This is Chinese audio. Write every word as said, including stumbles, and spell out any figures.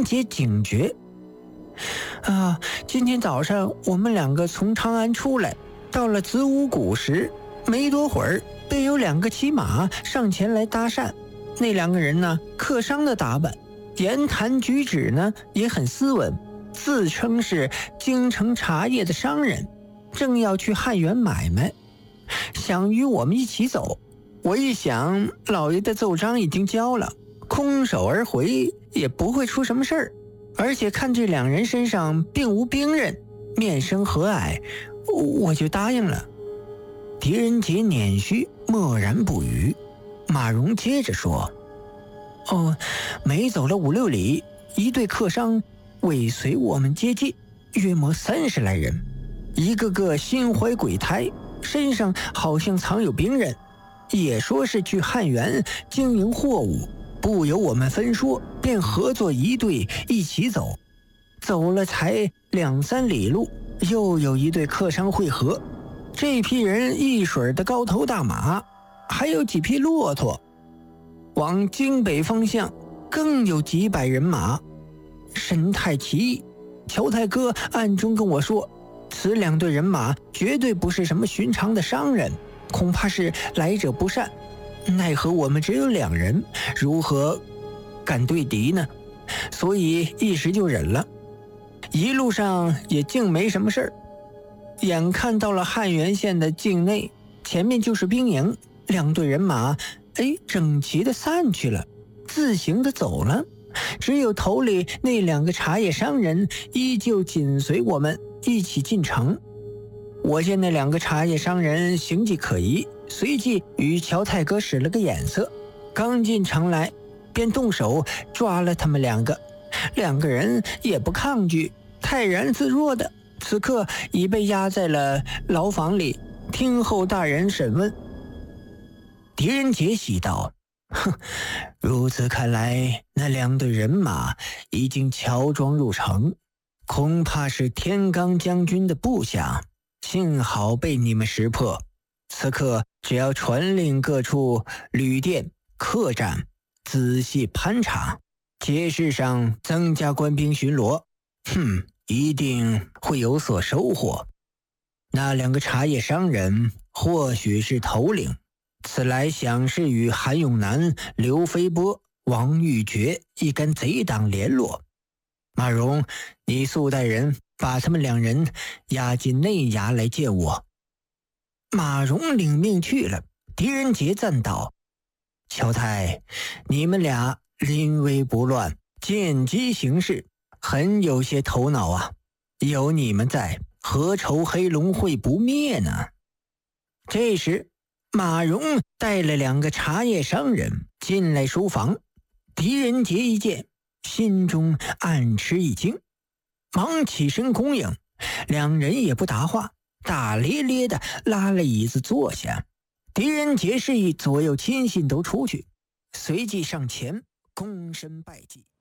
人杰警觉。啊，今天早上我们两个从长安出来，到了子午谷时，没多会儿便有两个骑马上前来搭讪。那两个人呢，客商的打扮，言谈举止呢也很斯文，自称是京城茶叶的商人，正要去汉源买卖，想与我们一起走。我一想，老爷的奏章已经交了，空手而回也不会出什么事儿，而且看这两人身上并无兵刃，面生和蔼，我就答应了。狄仁杰捻须默然不语。马荣接着说：哦，没走了五六里，一队客商尾随我们接近，约莫三十来人，一个个心怀鬼胎，身上好像藏有兵刃，也说是去汉源经营货物，不由我们分说，便合作一队一起走。走了才两三里路，又有一队客商会合，这批人一水的高头大马，还有几匹骆驼。往京北方向更有几百人马，神态奇异。乔太哥暗中跟我说，此两队人马绝对不是什么寻常的商人，恐怕是来者不善。奈何我们只有两人，如何敢对敌呢？所以一时就忍了。一路上也竟没什么事儿。眼看到了汉源县的境内，前面就是兵营，两队人马哎，整齐的散去了，自行的走了。只有头里那两个茶叶商人依旧紧随我们一起进城。我见那两个茶叶商人形迹可疑，随即与乔太哥使了个眼色，刚进城来便动手抓了他们两个。两个人也不抗拒，泰然自若的，此刻已被押在了牢房里，听候大人审问。狄仁杰喜道：哼，如此看来，那两队人马已经乔装入城，恐怕是天罡将军的部下，幸好被你们识破。此刻只要传令各处旅店客栈仔细盘查，街市上增加官兵巡逻，哼，一定会有所收获。那两个茶叶商人或许是头领，此来想是与韩永南、刘飞波、王玉珏一干贼党联络。马荣，你速带人把他们两人押进内衙来见我。马荣领命去了。狄仁杰赞道：乔太，你们俩临危不乱，见机行事，很有些头脑啊，有你们在，何愁黑龙会不灭呢？这时马荣带了两个茶叶商人进来书房，狄仁杰一见，心中暗吃一惊，忙起身恭迎。两人也不答话，大咧咧的拉了椅子坐下。狄仁杰示意左右亲信都出去，随即上前躬身拜祭。